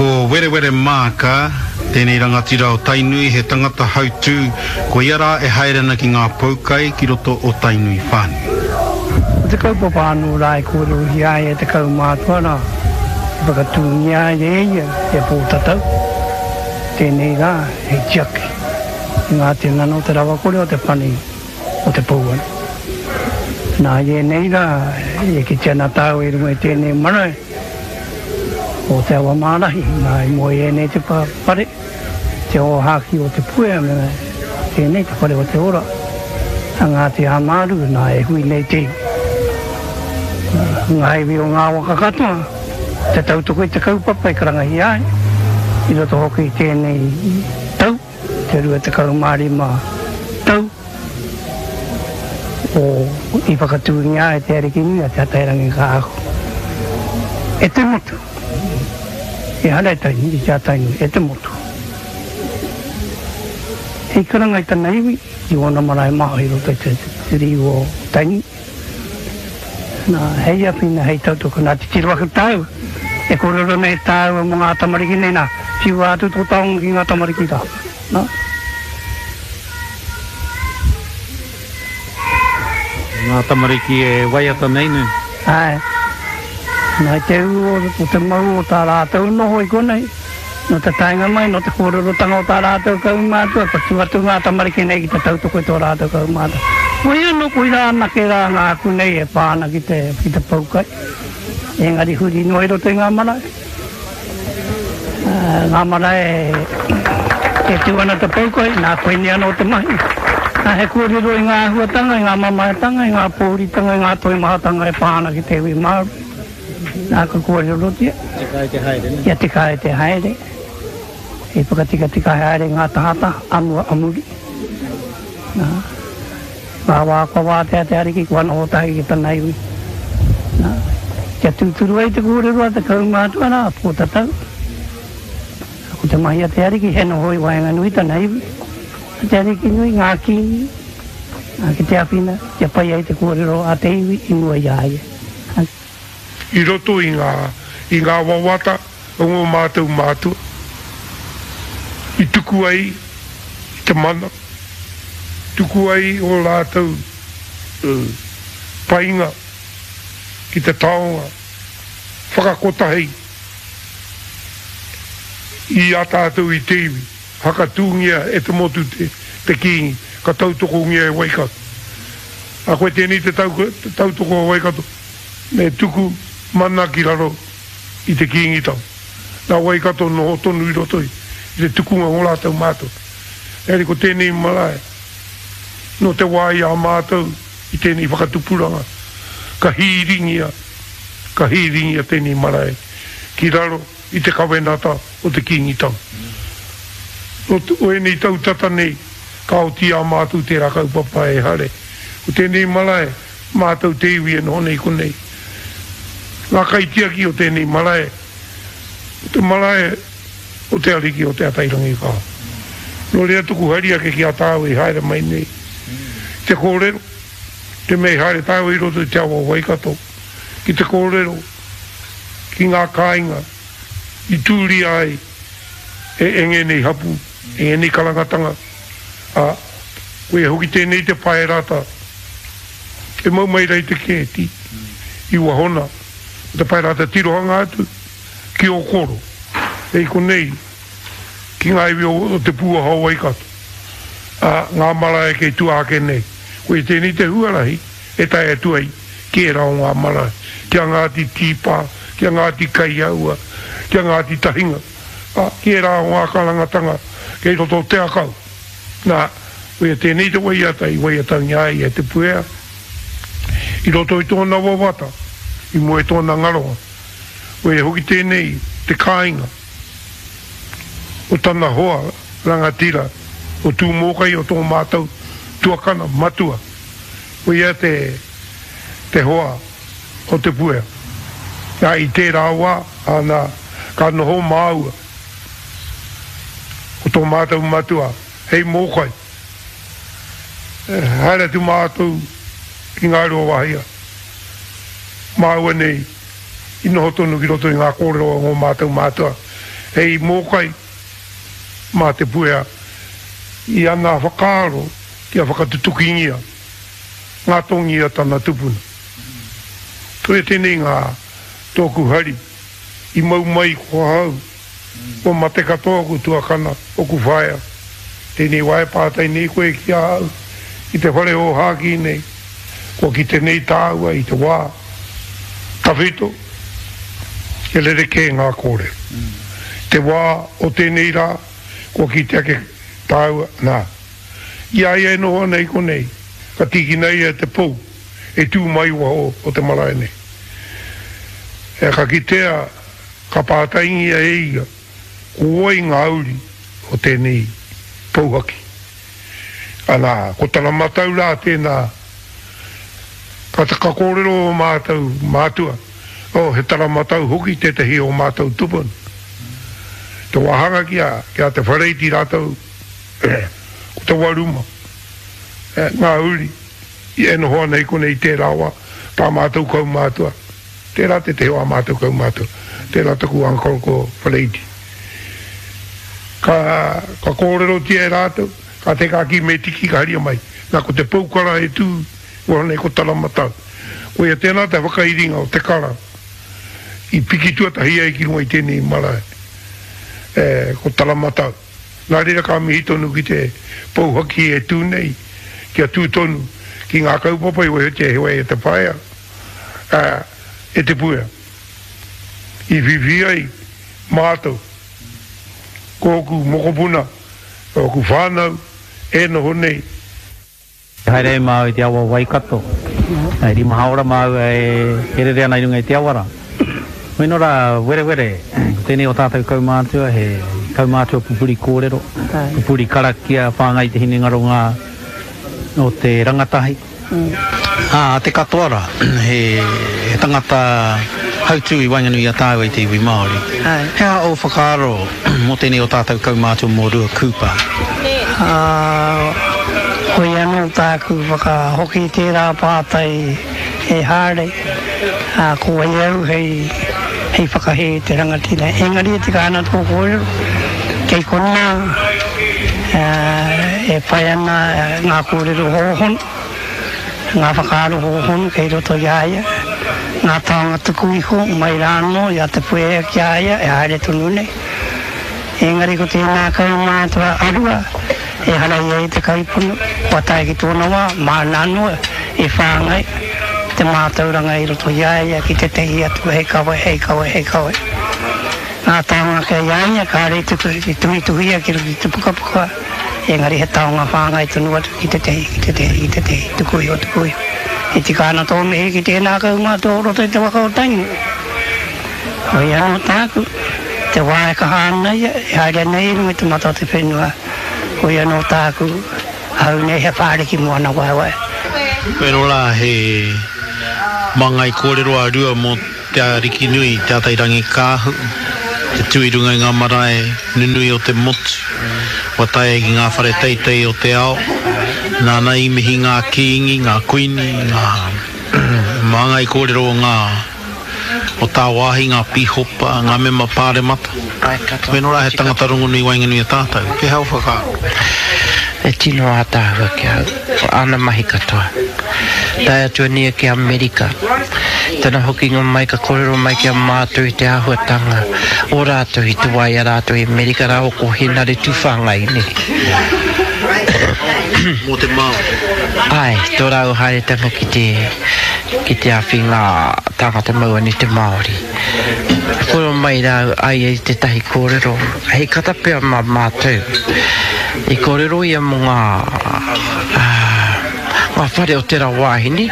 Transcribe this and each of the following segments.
Ko were māka, tēnei rangatira o Tainui he tangata hautu, ko iara e haerana ki ngā paukai ki roto o Tainui whānui. Te kaupapa anu rai kōrero hi ai e te kau mātua rā, e whakatūngi ai e pōtatau. Tēnei rā, he tiaki. Ngā te nano te rawa kore o te pani o te pouana. Nā e nei rā, e ki tēnā tāu e runga e tēnei marae. O te awa mārahi, nā i moe e nei te pare, te o haki o te puea, tēnei te pare o te ora. Ngā te hamaru, nā e hui nei te. Ngā iwi o ngā waka katoa, te tautoko i te kaupapa i karangahi ai. I roto hoki i tēnei tau, te rua te kaumāri mā tau. O i whakatūngi ai te ariki nui a te atairangi ka ako. E te motu. E harai taini, i te atainu, e te motu. Hei karangai tana iwi, i wana marae maho i roto i te riu o taini. Nā hei apina hei tautoko nā te tiruaka tāu. E kororo nei tāu mo ngā tamariki nei nā. Siu atu tō taonga ki ngā tamariki tā. Nā? Ngā tamariki e waiata nei nu? Ai. Nā te ua o te mau o tā rātou noho i konei. No te tainga mai, no te kororo tanga o tā rātou kaumātua. Pa tuatu ngā tamariki nei ki te tautoko i tō rātou kaumātua. Koe anu koe rā nake rā ngā kunei e pāna ki te paukai. Engari huri no ero te ngā marae. Ngā marae e tuana te paukai, nā koe ni anō te mahi. Nā he kōrero i ngā huatanga, i ngā mamaetanga, i ngā pōritanga, i ngā toi mahatanga e pāna ki te hui maru. Nā ka kōrero tia. Te kai te haere ne? Ia te kai te haere. E pakatika te kai haere ngā tahata, amua amuri. Ngā wākwa wātea te ariki, kua noho tahi ki tanai hui. Kia tūturu ai te kōrero a te kaumātua nā, pōtatau. Ako te mahi a te ariki, he nohoi waenga nui tanai hui. Te ariki nui, ngā kini. Ngā ki te apina, te pai ai te kōrero a te iwi, i mua iaia. I roto i ngā wawata, o ngō mātou mātua. I tuku ai, i te mana. Tuku ai o lātou painga, ki te taonga, whakakotahei. I a tātou i te iwi, hakatūngia e te motu te kingi, ka tautoko ngia e waikato. A koe tēnei te tautoko o waikato, me tuku mana ki raro i te kingi tau. Nā waikato no tonu i rotoi, i te tukunga o lātou mātou. Eri ko tēnei marae, no te wai a mātou i tēnei whakatupuranga. Ka hīringia tēnei marae, ki raro i te kawenata o te kingi tau. O enei tau tata nei, ka o tia mātou te rakau papa e hare. O tēnei marae, mātou te iwi e no nei konei. Ngā kaitiaki o tēnei marae, o te marae o te ariki o te atairangi kā. No rea tuku haria ke ki a tāu i haere mai nei. Te kōrero, te mei haere tāu i roto i te awa waikato. Ki te kōrero, ki ngā kāinga, i tūri ai, e enge nei hapu, e enge nei karangatanga. Koe hoki tēnei te paerata, e mau mai rei te kēti, i wahona. Te pairata tirohanga atu, ki o koro. E konei, ki ngā iwi o te pua hau waikato. Ngā marae kei tuake nei. Koe tēnei te huarahi, e tai atu ai, ki e rao ngā marae. Kia ngāti tīpā, kia ngāti kaiaua, kia ngāti tahinga. Ki e rao ngā karangatanga, kei roto te akau. Nā, koe tēnei te waiata, i waiata ngai e te puea. I roto i tōna wawata. I moe tōna ngaroa. O e hoki tēnei, te kāinga. O tana hoa, rangatira, o tū mōkai o tō mātou, tuakana, matua. O ia te hoa, o te puea. Ia i te rāua, ana, ka noho māua. O tō mātou matua, hei mōkai. Haere tu mātou, ki ngā roa wahia. Māua nei, ino hotonu ki roto i ngā kōrero o ngō mātou mātua. hei mōkai mā te puea I ana whakaaro kia whakatutukingia ngā tongi a tana tupuna. Koe tēnei ngā tōku hari I mau mai kua hau o mate katoa ku tuakana o ku whaia. Tēnei wae pātai nei koe kia hau I te whare o hāki nei ko ki te nei tāua I te wā. Tawhito e lere kē ngā kōre. Te wā o tēnei rā ko ki te ake tāua nā. Ia ia e noho nei ko nei. Ka tiki nei e te pou. E tū mai ua o te marae nei. E ka kitea ka pātaingi a eia. Ko oi ngā uri o tēnei pouhaki. Anā, ko tala matau rā tēnā. Ka te kakorero o mātou mātua. O he tala matau hoki te te hi o mātou tupun. Te wahanga kia te whareiti rātou. Ko te waruma. Ngā uri. I eno hoa nei kone I te rawa. Tā mātou kau mātua. Tērā te te hoa mātou kau mātua. Tērā taku ankol ko whareiti. Ka kōrero tia e rātou. Ka te kāki me tiki ka haria mai. Nā ko te paukara e tū. Wara nei ko tala matau. Ko ia tēnā te whakairinga o te kara. I piki tuatahia I ki runga I tēnei marae. Ko tala matau. Nā rira ka mihi tonu ki te pouhaki e tū nei. Kia tū tonu. Ki ngā kaupapai o he te hewa e te whaia. E te puea. I viviai mātou. Kōku mokopuna. Kōku whānau. E noho nei. Haere mau I te awa Waikato. Ai rima haora mau e rere ana I runga I te awara. Weno rā were. Tēnei o tātou kaumātua he kaumātua pupuri kōrero. Pupuri karakia whāngai te hine ngaro ngā o te rangatahi. Te katoara. He tangata hautu I Wainganui a tāua I te iwi Māori. Hea o whakaaro mo tēnei o tātou kaumātua mō rua kūpā. Hoi anō tāku whaka hoki tērā pātai e hāre. Ko ai au hei whakahe te rangatira. Engari te kāna tō kōrero. Kei kona e whai ana ngā kōrero hohon. Ngā whakaaro hohon kei roto iaia. Ngā tāonga tuku iho mai rāno ia te puea ki aia e haere tonu nei. Engari ko tēnā kaumātua arua. E harai ai te kaipunu, watai ki tōna wā, mā nānua, e whāngai, te mātauranga I roto iaia ki te tehi atu, hei kawe. Ngā taonga kia iaia, kā rei tuku, ki tuhi ki ruki te pukapuka, engari he taonga whāngai tonu atu ki te tehi, tuku iho. E ti kāna tō mehe ki tēnā kaunga tō roto I te waka o taingu. Hoi anō tāku, te wāe ka hānai, e haere nei rungi te mata te whenua. Hoi anō tāku, hau nei he whāre ki moana waiwai. Pero la he mangai kōrero a rua mo te ariki nui, te atairangi kāhu, te tuirunga ngā marae, nunui o te motu, watai ki ngā whare teitei o te ao, nāna I mihi ngā kiingi, ngā kuini, ngā mangai kōrero o ngā o tā wāhi, ngā pihopa, ngā mema pāre mata. Whenora he tangata rongonui Wainganui a tātou. Ke hau whakaaro? E tino a tāhua ki au. Ana mahi katoa. Tai atua nia ki Amerika. Tana hoki ngā mai ka kōrero mai ki a mātou I te āhuatanga. O rātou I te wai a rātou I Amerika rā o ko henare tūwhangai ne. Mō te Māori. Ai, tō rau haeretanga ki te awhinga tangata maua ni te Māori. Koro mai rau ai e te tahi kōrero. Hei katapea mā mātou. I kōrero ia mo ngā whare o tera wāhini.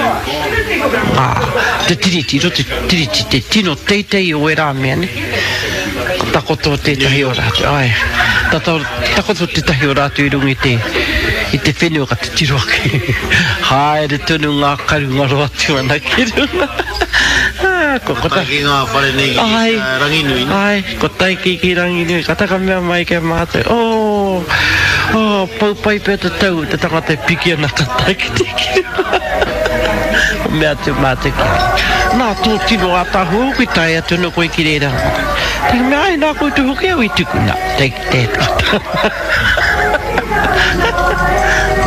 Te tiriti, te tino teitei o e rā mea ne. Takoto te tahi o rātu. Ai, takoto te tahi o rātu I rungi I te whenua ka te tiroaki. Haere tonu ngā karu ngā roatu ana ki runga. Ko tai ki ngā whare nei ki rangi nui. Ai, ko tai ki rangi nui. Ka taka mea mai ke mātou. Pau pai pēr te tau, te tangata piki ana ka tai ki te ki. mea te mate ki. Nā tō tino a tahu ki tai atu no koe ki reira. Te mea ai nā koe tuhu kia ui tuku nā. Te tētā.